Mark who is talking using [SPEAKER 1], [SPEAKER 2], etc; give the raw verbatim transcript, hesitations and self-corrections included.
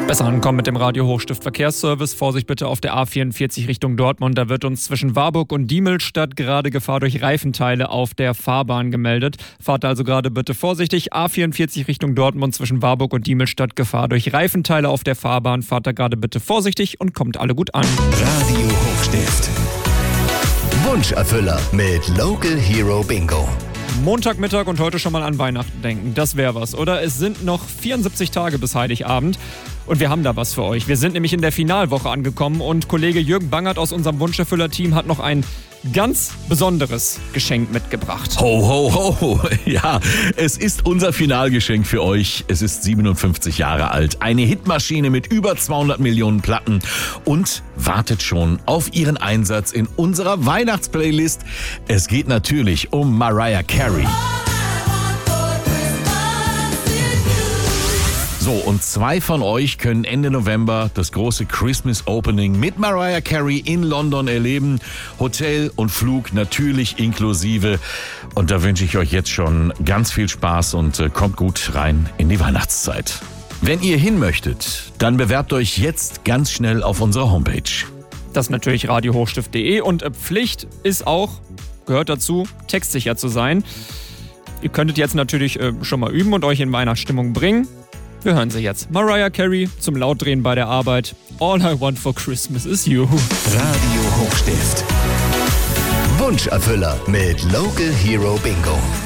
[SPEAKER 1] Besser ankommen mit dem Radio Hochstift Verkehrsservice. Vorsicht bitte auf der A vierundvierzig Richtung Dortmund. Da wird uns zwischen Warburg und Diemelstadt gerade Gefahr durch Reifenteile auf der Fahrbahn gemeldet. Fahrt also gerade bitte vorsichtig. A vierundvierzig Richtung Dortmund zwischen Warburg und Diemelstadt. Gefahr durch Reifenteile auf der Fahrbahn. Fahrt da gerade bitte vorsichtig und kommt alle gut an.
[SPEAKER 2] Radio Hochstift. Wunscherfüller mit Local Hero Bingo.
[SPEAKER 1] Montagmittag und heute schon mal an Weihnachten denken. Das wäre was, oder? Es sind noch vierundsiebzig Tage bis Heiligabend und wir haben da was für euch. Wir sind nämlich in der Finalwoche angekommen und Kollege Jürgen Bangert aus unserem Wunscherfüller-Team hat noch ein ganz besonderes Geschenk mitgebracht.
[SPEAKER 3] Ho, ho, ho. Ja, es ist unser Finalgeschenk für euch. Es ist siebenundfünfzig Jahre alt. Eine Hitmaschine mit über zweihundert Millionen Platten und wartet schon auf ihren Einsatz in unserer Weihnachtsplaylist. Es geht natürlich um Mariah Carey. So, und zwei von euch können Ende November das große Christmas Opening mit Mariah Carey in London erleben. Hotel und Flug natürlich inklusive. Und da wünsche ich euch jetzt schon ganz viel Spaß und äh, kommt gut rein in die Weihnachtszeit. Wenn ihr hin möchtet, dann bewerbt euch jetzt ganz schnell auf unserer Homepage.
[SPEAKER 1] Das ist natürlich radio hochstift punkt de und Pflicht ist auch, gehört dazu, textsicher zu sein. Ihr könntet jetzt natürlich äh, schon mal üben und euch in Weihnachtsstimmung bringen. Wir hören sie jetzt. Mariah Carey zum Lautdrehen bei der Arbeit. All I want for Christmas is you.
[SPEAKER 2] Radio Hochstift. Wunscherfüller mit Local Hero Bingo.